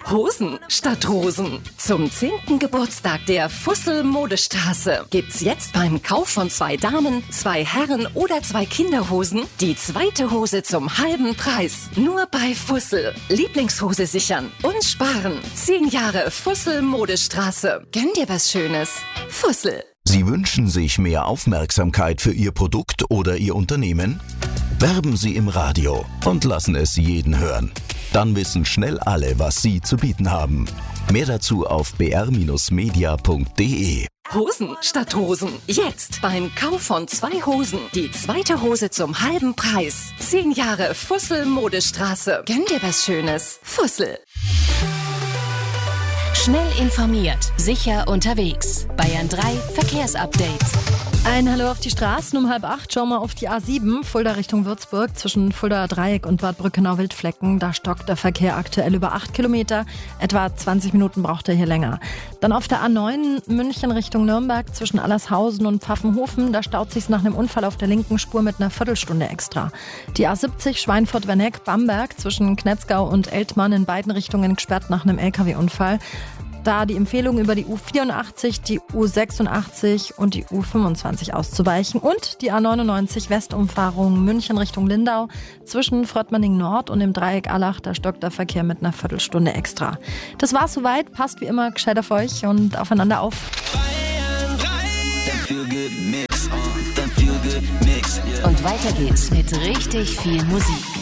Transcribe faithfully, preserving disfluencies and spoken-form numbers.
Hosen statt Rosen. Zum zehnten Geburtstag der Fussel Modestraße gibt's jetzt beim Kauf von zwei Damen, zwei Herren oder zwei Kinderhosen die zweite Hose zum halben Preis. Nur bei Fussel. Lieblingshose sichern und sparen. Zehn Jahre Fussel Modestraße. Gönn dir was Schönes. Fussel. Sie wünschen sich mehr Aufmerksamkeit für Ihr Produkt oder Ihr Unternehmen? Werben Sie im Radio und lassen es jeden hören. Dann wissen schnell alle, was Sie zu bieten haben. Mehr dazu auf b r Bindestrich media punkt d e. Hosen statt Rosen. Jetzt beim Kauf von zwei Hosen die zweite Hose zum halben Preis. Zehn Jahre Fussel Modestraße. Gönn dir was Schönes. Fussel. Schnell informiert, sicher unterwegs. Bayern drei Verkehrsupdate. Ein Hallo auf die Straßen um halb acht. Schauen wir auf die A sieben, Fulda Richtung Würzburg, zwischen Fuldaer Dreieck und Bad Brückenau-Wildflecken. Da stockt der Verkehr aktuell über acht Kilometer. Etwa zwanzig Minuten braucht er hier länger. Dann auf der A neun, München Richtung Nürnberg, zwischen Allershausen und Pfaffenhofen. Da staut sich's nach einem Unfall auf der linken Spur mit einer Viertelstunde extra. Die A siebzig, Schweinfurt-Werneck, Bamberg, zwischen Knetzgau und Eltmann in beiden Richtungen gesperrt nach einem L K W-Unfall. Da die Empfehlung, über die U vierundachtzig, die U sechsundachtzig und die U fünfundzwanzig auszuweichen. Und die A neunundneunzig Westumfahrung München Richtung Lindau zwischen Fröttmanning Nord und dem Dreieck Allach. Da stockt der Verkehr mit einer Viertelstunde extra. Das war's soweit. Passt wie immer gescheit auf euch und aufeinander auf. Und weiter geht's mit richtig viel Musik.